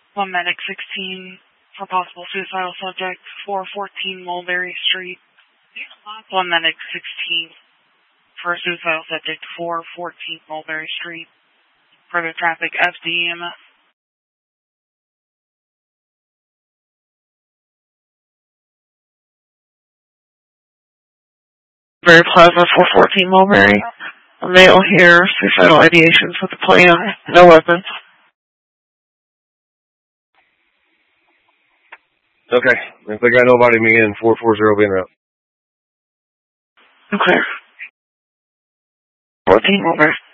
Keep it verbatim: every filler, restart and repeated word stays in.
One medic sixteen for possible suicidal subject, four fourteen Mulberry Street. One medic sixteen for suicidal subject, four fourteen Mulberry Street. Further traffic, F D E M S. Very Plaza, four fourteen Mulberry. A male here, suicidal ideations with a plan, no weapons. Okay, if they got nobody, me in four four zero being route. Okay. fourteen Mulberry.